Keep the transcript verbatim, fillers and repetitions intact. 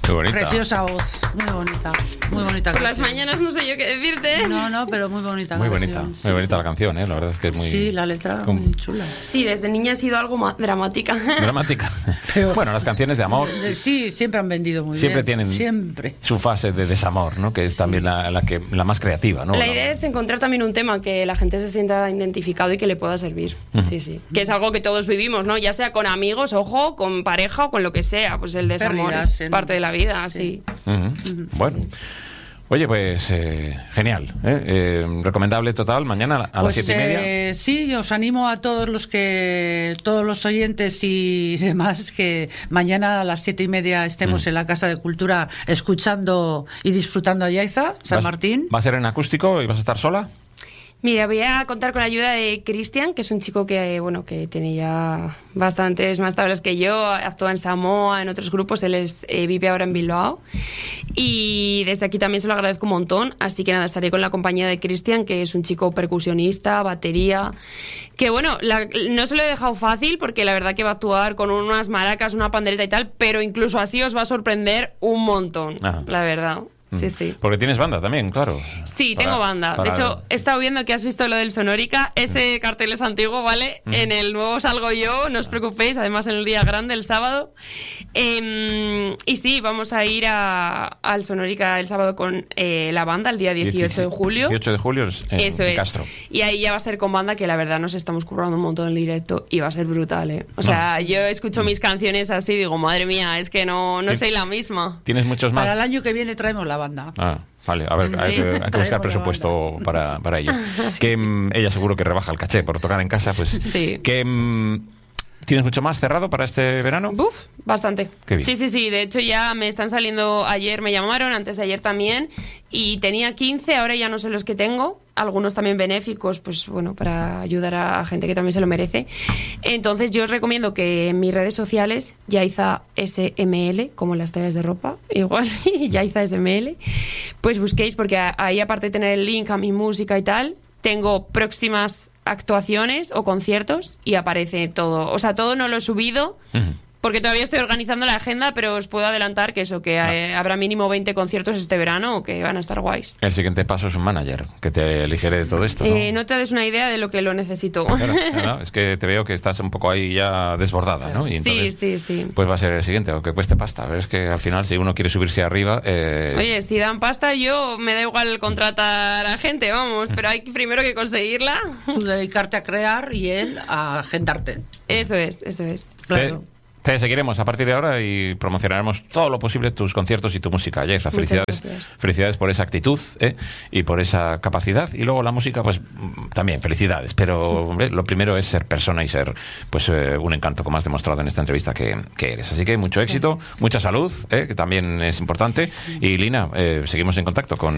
Qué bonita. Preciosa voz, muy bonita, muy bonita. Por canción. las mañanas no sé yo qué decirte. No, no, pero muy bonita. Muy canción. bonita, Sí, muy bonita sí. la canción, ¿eh? La verdad es que es muy... Sí, la letra como- muy chula. Sí, desde niña ha sido algo más dramática. Dramática. Pero- Bueno, las canciones de amor Eh, Sí, siempre han vendido muy siempre bien. tienen Siempre. su fase de desamor, ¿no? Que es también la, la que la más creativa, ¿no? La idea es encontrar también un tema que la gente se sienta identificado y que le pueda servir. Sí, sí. Que es algo que todos vivimos, ¿no? Ya sea con amigos, ojo, con pareja o con lo que sea. Pues el desamor Pérdidas, es ¿no? parte de la vida, Sí. sí. Ujú. Bueno. Oye, pues eh, genial, ¿eh? Eh, recomendable total, mañana a Pues, las siete y media. eh, sí, os animo a todos los que, todos los oyentes y demás, que mañana a las siete y media estemos Mm. en la Casa de Cultura escuchando y disfrutando a Yaiza, San ¿Vas- Martín. ¿Va a ser en acústico y vas a estar sola? Mira, voy a contar con la ayuda de Cristian, que es un chico que, bueno, que tiene ya bastantes más tablas que yo, actúa en Samoa, en otros grupos, él es, eh, vive ahora en Bilbao. Y desde aquí también se lo agradezco un montón, así que nada, estaré con la compañía de Cristian, que es un chico percusionista, batería, que bueno, la- no se lo he dejado fácil, porque la verdad que va a actuar con unas maracas, una pandereta y tal, pero incluso así os va a sorprender un montón, Ajá. la verdad. Sí, sí. Porque tienes banda también, claro. Sí, Para- tengo banda. para- De hecho, he estado viendo que has visto lo del Sonórica. Ese cartel es antiguo, ¿vale? Mm. En el nuevo salgo yo, no os preocupéis. Además, en el día grande, el sábado. Eh, y sí, vamos a ir a- al Sonórica el sábado con eh, la banda, el día dieciocho de julio. dieciocho de julio es en, Eso en es. Castro. Y ahí ya va a ser con banda, que la verdad nos estamos currando un montón el directo y va a ser brutal, ¿eh? O sea, yo escucho mis canciones así y digo, madre mía, es que no, no Sí. soy la misma. ¿Tienes muchos más? Para el año que viene traemos la banda. Ah, vale, a ver, hay que, hay que buscar Traemos la presupuesto para, para ello. Que mm, ella seguro que rebaja el caché por tocar en casa, pues. Sí. Que mm, ¿tienes mucho más cerrado para este verano? Buf, bastante. Qué bien. Sí, sí, sí. De hecho, ya me están saliendo. Ayer me llamaron, antes de ayer también. Y tenía quince, ahora ya no sé los que tengo. Algunos también benéficos, pues bueno, para ayudar a gente que también se lo merece. Entonces, yo os recomiendo que en mis redes sociales, Yaiza S M L, como las tallas de ropa, igual, Yaiza S M L, pues busquéis, porque ahí, aparte de tener el link a mi música y tal, tengo próximas actuaciones o conciertos y aparece todo. O sea, todo no lo he subido Ujú. porque todavía estoy organizando la agenda, pero os puedo adelantar que eso, que eh, habrá mínimo veinte conciertos este verano que van a estar guays. El siguiente paso es un manager que te eligere de todo esto, ¿no? Eh, no te des una idea de lo que lo necesito. Claro, claro, es que te veo que estás un poco ahí ya desbordada, ¿no? Y Sí, entonces, sí, sí. pues va a ser el siguiente, aunque cueste pasta. Pero es que al final, si uno quiere subirse arriba... eh, Oye, si dan pasta, yo me da igual contratar a gente, vamos, pero hay primero que conseguirla. Tú dedicarte a crear y él a agendarte. Eso es, eso es. Claro. Te, te seguiremos a partir de ahora y promocionaremos todo lo posible tus conciertos y tu música. Yaiza, Muchas felicidades, gracias. felicidades por esa actitud, ¿eh? Y por esa capacidad. Y luego la música, pues mm, también felicidades. Pero hombre, lo primero es ser persona y ser pues eh, un encanto, como has demostrado en esta entrevista que, que eres. Así que mucho éxito, mucha salud, ¿eh? Que también es importante. Y Lina, eh, seguimos en contacto con